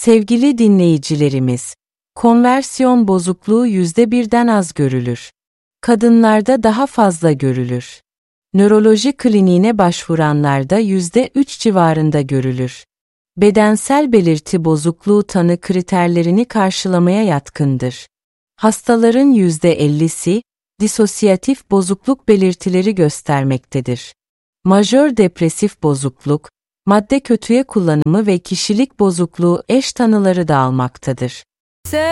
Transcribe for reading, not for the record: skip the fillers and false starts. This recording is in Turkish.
Sevgili dinleyicilerimiz, konversiyon bozukluğu %1'den az görülür. Kadınlarda daha fazla görülür. Nöroloji kliniğine başvuranlarda %3 civarında görülür. Bedensel belirti bozukluğu tanı kriterlerini karşılamaya yatkındır. Hastaların %50'si, disosyatif bozukluk belirtileri göstermektedir. Majör depresif bozukluk, madde kötüye kullanımı ve kişilik bozukluğu eş tanıları da almaktadır.